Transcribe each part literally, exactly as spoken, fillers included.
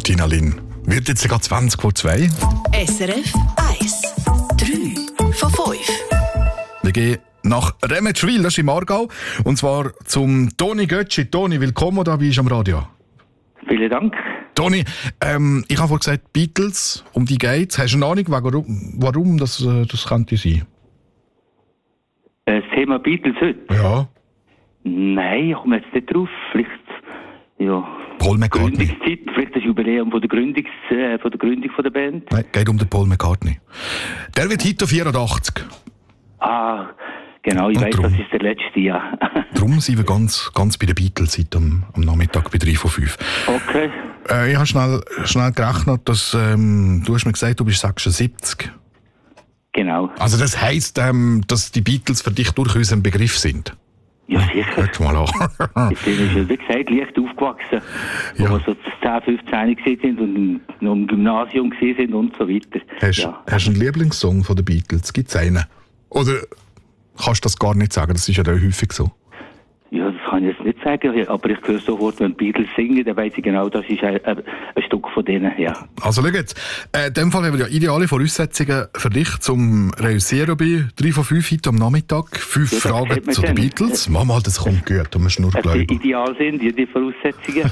Martina Lin. Wird jetzt sogar zwanzig vor zwei. S R F eins. drei von fünf. Wir gehen nach Remetschwil, das ist im Aargau. Und zwar zum Toni Götschi. Toni, willkommen da bist du am Radio. Vielen Dank. Toni, ähm, ich habe vorhin gesagt, Beatles, um die geht's. Hast du eine Ahnung, warum, warum das, äh, das könnte sein? Das Thema Beatles heute? Ja. Nein, ich komme jetzt nicht drauf. Vielleicht, ja... Paul McCartney. Gründungszeit, vielleicht das Jubiläum von der, Gründungs, äh, von der Gründung von der Band. Nein, geht um den Paul McCartney. Der wird heute vierundachtzig. Ah, genau, ich weiss, das ist der letzte, ja. Darum sind wir ganz, ganz bei den Beatles seit am, am Nachmittag bei drei von fünf. Okay. Äh, ich habe schnell, schnell gerechnet, dass ähm, du hast mir gesagt, du bist sechsundsiebzig. Genau. Also das heisst, ähm, dass die Beatles für dich durchaus ein Begriff sind? Ja, sicher. Hört mal an. Ich bin, wie gesagt, leicht aufgewachsen. Ja. Wo wir so zehn, fünfzehn gewesen sind und noch im Gymnasium gewesen sind und so weiter. Hast, ja. hast du einen Lieblingssong von den Beatles? Gibt es einen? Oder kannst du das gar nicht sagen? Das ist ja dann häufig so. Ja, das kann ich jetzt nicht sagen, aber ich höre sofort, wenn die Beatles singen, dann weiss ich genau, das ist ein, ein, ein Stück von denen, ja. Also schau jetzt, äh, in dem Fall haben wir ja ideale Voraussetzungen für dich zum Realisieren bei drei von fünf heute am Nachmittag. Fünf Ja, Fragen zu den dann. Beatles. Mach mal, das kommt gut, um nur Dass die glauben. ideal sind, die, die Voraussetzungen.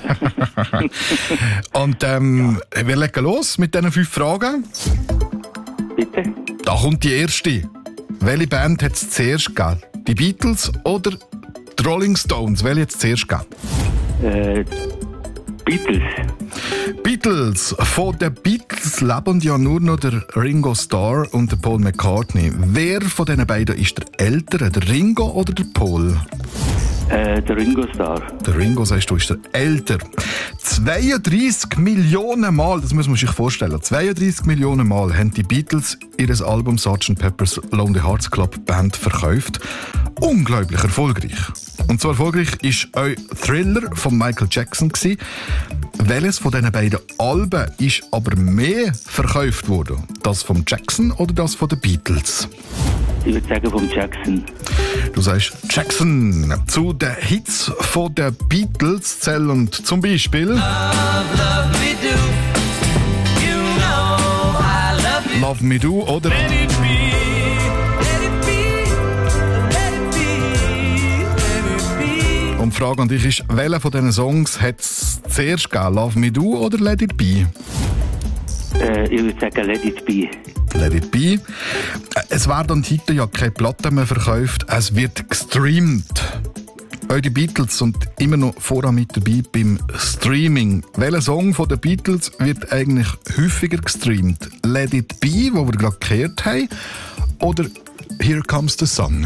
Und ähm, ja. wir legen los mit diesen fünf Fragen. Bitte? Da kommt die erste. Welche Band hat es zuerst gegeben? Die Beatles oder die Rolling Stones? Welche hat es zuerst gegeben? Äh, Beatles. Beatles. Von den Beatles leben ja nur noch der Ringo Starr und der Paul McCartney. Wer von diesen beiden ist der Ältere? Der Ringo oder der Paul? Äh, der Ringo Starr. Der Ringo, sagst du, ist der Älter. zweiunddreissig Millionen Mal, das muss man sich vorstellen, zweiunddreissig Millionen Mal haben die Beatles ihr Album Sergeant Pepper's Lonely Hearts Club Band verkauft. Unglaublich erfolgreich. Und so erfolgreich war auch Thriller von Michael Jackson. Welches von diesen beiden Alben ist aber mehr verkauft worden? Das von Jackson oder das von den Beatles? Ich würde sagen vom Jackson. Du sagst Jackson. Zu den Hits von den Beatles zählen zum Beispiel Love, Love Me Do, you know I love you. Love Me Do oder Let It Be, Let It Be, Let It Be, Let It Be. Und die Frage an dich ist, welcher von diesen Songs hat es zuerst gegeben? Love Me Do oder Let It Be? Äh, ich würde sagen Let It Be. Let It Be. Es werden heute ja keine Platten mehr verkauft, es wird gestreamt. Auch die Beatles sind immer noch voran mit dabei beim Streaming. Welcher Song von den Beatles wird eigentlich häufiger gestreamt? Let It Be, wo wir gerade gehört haben, oder Here Comes the Sun?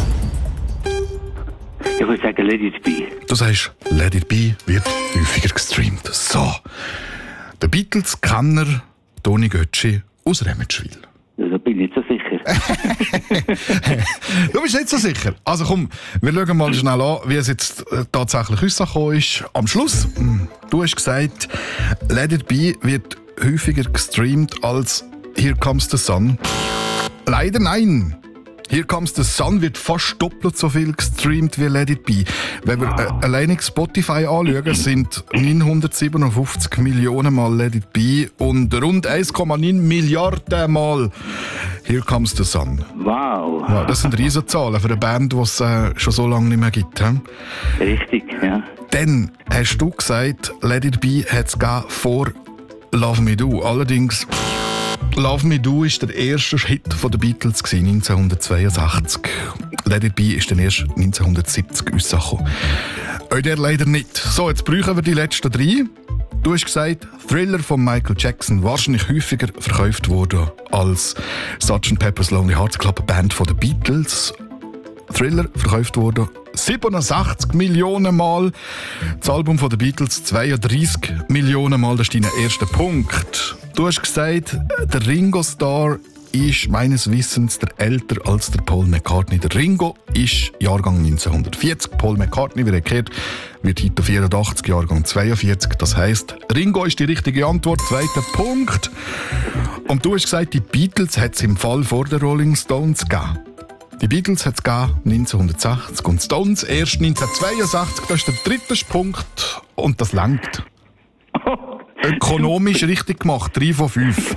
Ich würde sagen Let It Be. Du sagst, Let It Be wird häufiger gestreamt. So, der Beatles-Kenner Toni Götschi aus Remetschwil. Ja, da bin ich nicht so sicher. Du bist nicht so sicher. Also komm, wir schauen mal schnell an, wie es jetzt tatsächlich rausgekommen ist. Am Schluss, du hast gesagt, Let It Be wird häufiger gestreamt als Here Comes the Sun. Leider nein. Here Comes the Sun wird fast doppelt so viel gestreamt wie Let It Be. Wenn wir äh, alleinig Spotify anschauen, sind neunhundertsiebenundfünfzig Millionen Mal Let It Be und rund eins Komma neun Milliarden Mal Here Comes the Sun. Wow. Ja, das sind Riesenzahlen für eine Band, die es äh, schon so lange nicht mehr gibt. He? Richtig, ja. Dann hast du gesagt, Let It Be hat es vor Love Me Do. Allerdings Love Me Do war der erste Hit der Beatles neunzehnhundertzweiundsechzig. Let It Be ist dann erst neunzehnhundertsiebzig rausgekommen. Auch der leider nicht. So, jetzt brauchen wir die letzten drei. Du hast gesagt, Thriller von Michael Jackson wahrscheinlich häufiger verkauft wurde als Sergeant Pepper's Lonely Hearts Club Band von den Beatles. Thriller verkauft wurde siebenundsechzig Millionen Mal. Das Album von den Beatles zweiunddreissig Millionen Mal. Das ist dein erster Punkt. Du hast gesagt, der Ringo Starr ist meines Wissens der älter als der Paul McCartney. Der Ringo ist Jahrgang neunzehnhundertvierzig. Paul McCartney, wie erklärt, wird heute vierundachtzig, Jahrgang zweiundvierzig. Das heisst, Ringo ist die richtige Antwort. Zweiter Punkt. Und du hast gesagt, die Beatles hat es im Fall vor den Rolling Stones gegeben. Die Beatles hat es neunzehnhundertsechzig und Stones erst neunzehnhundertzweiundsechzig. Das ist der dritte Punkt und das langt. ökonomisch richtig gemacht. drei von fünf.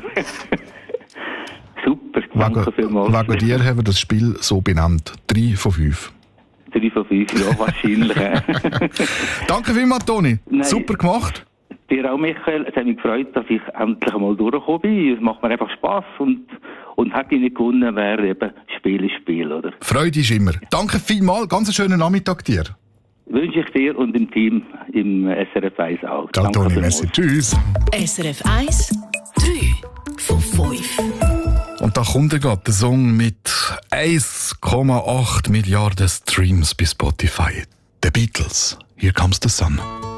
Super, danke Wegen, vielmals. wegen dir haben wir das Spiel so benannt. drei von fünf. drei von fünf, ja, wahrscheinlich. Danke vielmals, Toni. Nein. Super gemacht. Dir auch, Michael. Es hat mich gefreut, dass ich endlich einmal durchgekommen bin. Es macht mir einfach Spass und, und hätte ich nicht gewonnen, wäre eben Spiel ist Spiel, oder? Freude ist immer. Danke vielmals. Ganz einen schönen Nachmittag dir. Wünsche ich dir und dem Team im S R F eins auch. Ciao, Danke Toni. vielmals. Merci. Tschüss. S R F eins, drei von fünf. Und da kommt er gerade, der Song mit eins Komma acht Milliarden Streams bei Spotify. The Beatles. Here Comes the Sun.